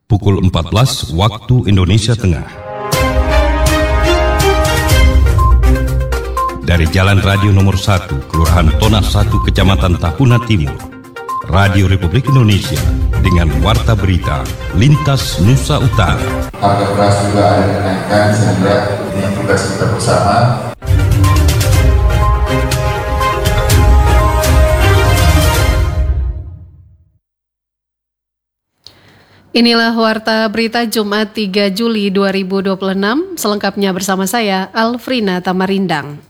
pukul 14 waktu Indonesia Tengah. Dari Jalan Radio Nomor 1, Kelurahan Tona 1, Kecamatan Tahuna Timur, Radio Republik Indonesia dengan warta berita Lintas Nusa Utara. Harga beras juga ada kenaikan sehingga ini tugas kita bersama. Inilah warta berita Jumat 3 Juli 2026, selengkapnya bersama saya, Alfrina Tamarindang.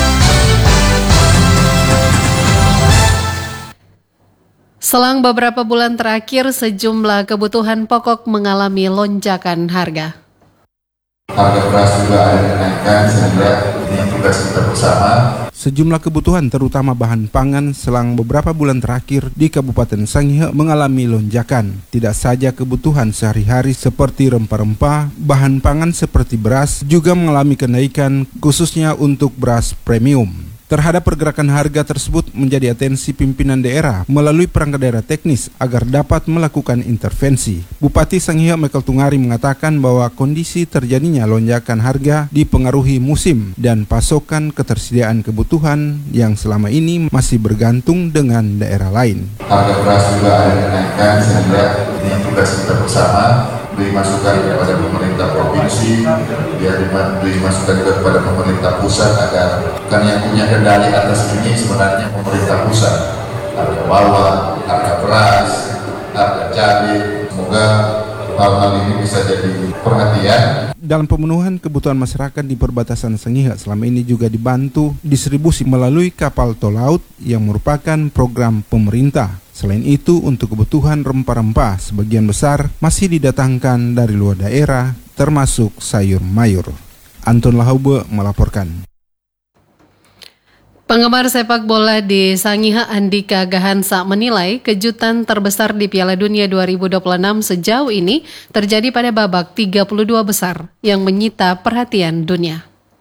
Selang beberapa bulan terakhir, sejumlah kebutuhan pokok mengalami lonjakan harga. Harga beras juga ada kenaikan sehingga ini tugas kita bersama. Sejumlah kebutuhan terutama bahan pangan selang beberapa bulan terakhir di Kabupaten Sangihe mengalami lonjakan. Tidak saja kebutuhan sehari-hari seperti rempah-rempah, bahan pangan seperti beras juga mengalami kenaikan khususnya untuk beras premium. Terhadap pergerakan harga tersebut menjadi atensi pimpinan daerah melalui perangkat daerah teknis agar dapat melakukan intervensi. Bupati Sangihe Michael Tungari mengatakan bahwa kondisi terjadinya lonjakan harga dipengaruhi musim dan pasokan ketersediaan kebutuhan yang selama ini masih bergantung dengan daerah lain. Harga beras juga ada kenaikan sehingga ini tugas kita bersama. Beri masukan kepada pemerintah provinsi, beri masukan juga kepada pemerintah pusat agar bukan yang punya kendali atas ini sebenarnya pemerintah pusat. Harga bawang, harga beras, harga cabai, semoga hal-hal ini bisa jadi perhatian. Dalam pemenuhan kebutuhan masyarakat di perbatasan Sangihe selama ini juga dibantu distribusi melalui kapal tol laut yang merupakan program pemerintah. Selain itu, untuk kebutuhan rempah-rempah sebagian besar masih didatangkan dari luar daerah, termasuk sayur mayur. Anton Lahaube melaporkan. Penggemar sepak bola di Sangihe Andika Gahansa menilai kejutan terbesar di Piala Dunia 2026 sejauh ini terjadi pada babak 32 besar yang menyita perhatian dunia.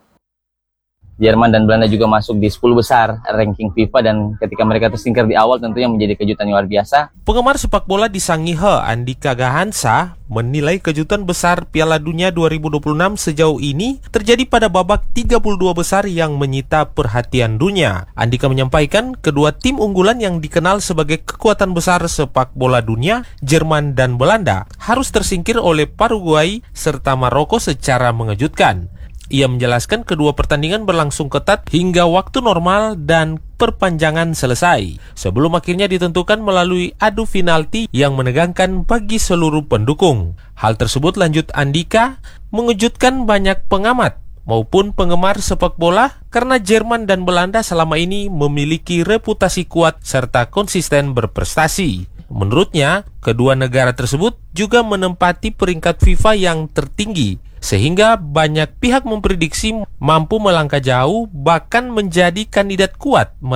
Jerman dan Belanda juga masuk di 10 besar ranking FIFA dan ketika mereka tersingkir di awal tentunya menjadi kejutan yang luar biasa. Penggemar sepak bola di Sangihe Andika Gahansa menilai kejutan besar Piala Dunia 2026 sejauh ini terjadi pada babak 32 besar yang menyita perhatian dunia. Andika menyampaikan kedua tim unggulan yang dikenal sebagai kekuatan besar sepak bola dunia, Jerman dan Belanda, harus tersingkir oleh Paraguay serta Maroko secara mengejutkan. Ia menjelaskan kedua pertandingan berlangsung ketat hingga waktu normal dan perpanjangan selesai, sebelum akhirnya ditentukan melalui adu penalti yang menegangkan bagi seluruh pendukung. Hal tersebut, lanjut Andika, mengejutkan banyak pengamat maupun penggemar sepak bola karena Jerman dan Belanda selama ini memiliki reputasi kuat serta konsisten berprestasi. Menurutnya, kedua negara tersebut juga menempati peringkat FIFA yang tertinggi, sehingga banyak pihak memprediksi mampu melangkah jauh bahkan menjadi kandidat kuat